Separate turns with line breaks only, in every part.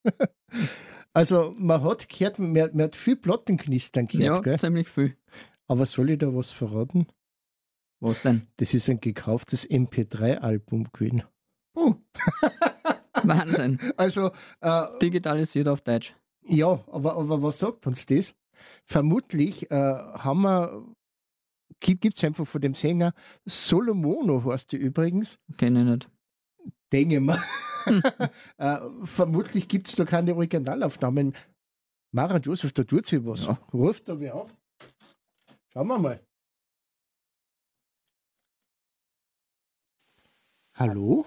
Also man hat gehört, man hat viel Plattenknistern gehört,
Ja,
gell?
ziemlich viel.
Aber soll ich da was verraten?
Was denn?
Das ist ein gekauftes MP3-Album gewesen.
Wahnsinn.
Also,
Digitalisiert auf Deutsch.
ja, aber was sagt uns das? Vermutlich gibt es einfach von dem Sänger, Solomono heißt die übrigens,
Kenn ich nicht.
denke mal. Vermutlich gibt es da keine Originalaufnahmen. Mara Josef, da tut sich was.
Ja.
Ruft da wer auf? Schauen wir mal. Hallo?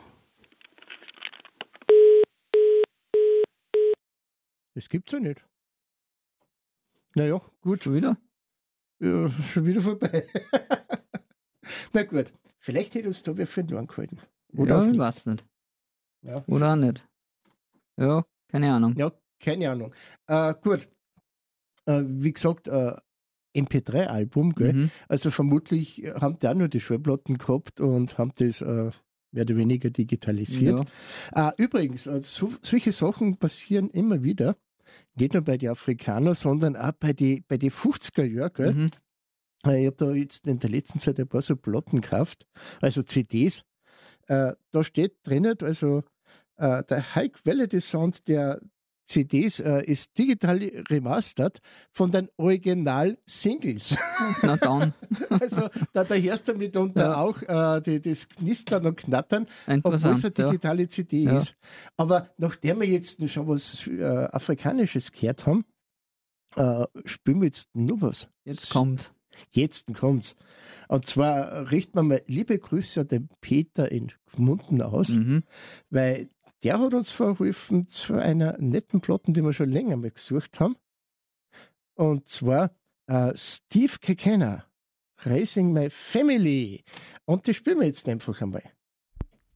Das gibt's ja nicht. Naja, gut.
Schon wieder?
Ja, schon wieder vorbei. Na gut, vielleicht hätte uns da wer für den Ohren gehalten. Oder
Ja,
auch
ich
nicht.
weiß nicht.
Ja.
Oder auch nicht. Ja, keine Ahnung.
Ja, keine Ahnung. Gut. Wie gesagt, MP3-Album, gell?
Mhm.
Also vermutlich haben die auch nur die Schallplatten gehabt und haben das mehr oder weniger digitalisiert.
Ja.
Übrigens, solche Sachen passieren immer wieder. Nicht nur bei den Afrikanern, sondern auch bei den 50er Jahren, gell?
Mhm.
Ich habe da jetzt in der letzten Zeit ein paar so Platten gekauft, also CDs. Da steht drinnen, also der High Quality Sound der CDs ist digital remastered von den Original-Singles.
Na dann,
Also da hörst du mitunter
Ja.
auch das Knistern und Knattern, obwohl es eine
interessant. Ja.
digitale CD
Ja.
ist. Aber nachdem wir jetzt schon was Afrikanisches gehört haben, spielen wir jetzt nur was.
Jetzt kommt's.
Jetzt kommt's. Und zwar richten wir mal liebe Grüße an den Peter in Gmunden aus,
Mhm.
weil der hat uns verholfen zu einer netten Platte, die wir schon länger mal gesucht haben. Und zwar Steve Kekena, Raising My Family. Und das spielen wir jetzt einfach einmal.